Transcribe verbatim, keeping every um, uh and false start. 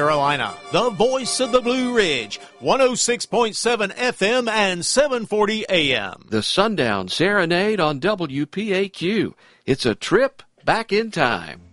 Carolina. The voice of the Blue Ridge, one oh six point seven F M and seven forty A M. The Sundown Serenade on W P A Q. It's a trip back in time.